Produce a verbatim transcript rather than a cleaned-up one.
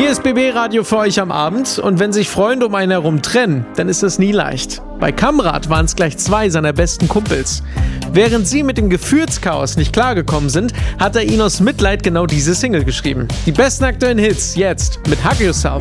Hier ist B B-Radio für euch am Abend und wenn sich Freunde um einen herum trennen, dann ist es nie leicht. Bei Kamrat waren es gleich zwei seiner besten Kumpels. Während sie mit dem Gefühlschaos nicht klargekommen sind, hat er ihnen aus Mitleid genau diese Single geschrieben. Die besten aktuellen Hits jetzt mit Hug Yourself.